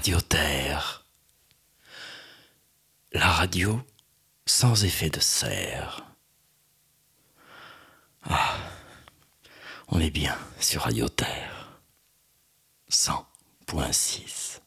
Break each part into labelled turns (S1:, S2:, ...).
S1: Radioterre. La radio sans effet de serre. Ah, on est bien sur Radioterre. 100.6.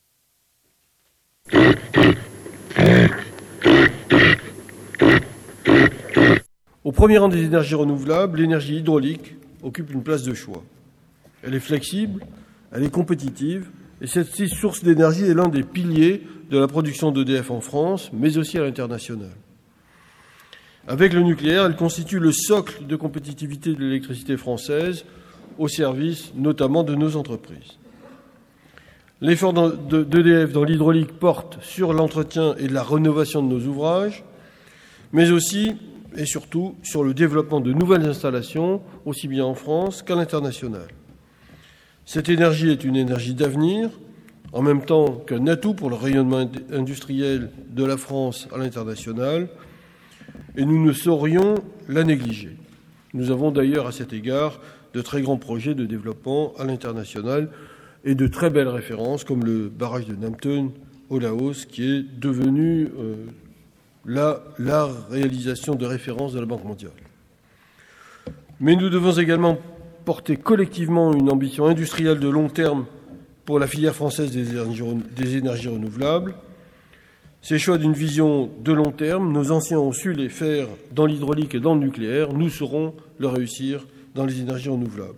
S2: Au premier rang des énergies renouvelables, l'énergie hydraulique occupe une place de choix. Elle est flexible, elle est compétitive, et cette source d'énergie est l'un des piliers de la production d'EDF en France, mais aussi à l'international. Avec le nucléaire, elle constitue le socle de compétitivité de l'électricité française, au service notamment de nos entreprises. L'effort d'EDF dans l'hydraulique porte sur l'entretien et la rénovation de nos ouvrages, mais aussi et surtout sur le développement de nouvelles installations, aussi bien en France qu'à l'international. Cette énergie est une énergie d'avenir, en même temps qu'un atout pour le rayonnement industriel de la France à l'international, et nous ne saurions la négliger. Nous avons d'ailleurs à cet égard de très grands projets de développement à l'international et de très belles références comme le barrage de Nampton au Laos, qui est devenu la réalisation de référence de la Banque mondiale. Mais nous devons également porter collectivement une ambition industrielle de long terme pour la filière française des énergies renouvelables. Ces choix d'une vision de long terme, nos anciens ont su les faire dans l'hydraulique et dans le nucléaire, nous saurons le réussir dans les énergies renouvelables.